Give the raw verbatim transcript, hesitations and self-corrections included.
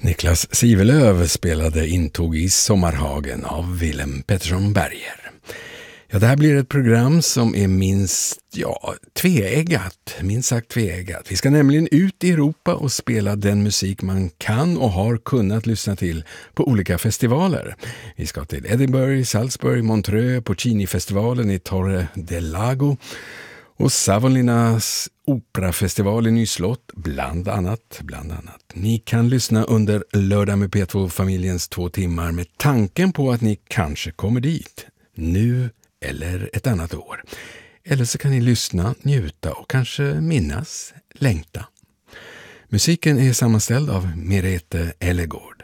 Niklas Sivelöv spelade Intåg i sommarhagen av Willem Pettersson Berger. Ja, det här blir ett program som är minst, ja, tveeggat, minst sagt tveeggat. Vi ska nämligen ut i Europa och spela den musik man kan och har kunnat lyssna till på olika festivaler. Vi ska till Edinburgh, Salzburg, Montreux, Puccini-festivalen i Torre del Lago och Savonlinnas operafestival i Nyslott, bland annat, bland annat. Ni kan lyssna under lördag med P två-familjens två timmar med tanken på att ni kanske kommer dit, nu eller ett annat år. Eller så kan ni lyssna, njuta och kanske minnas, längta. Musiken är sammanställd av Merete Ellegård.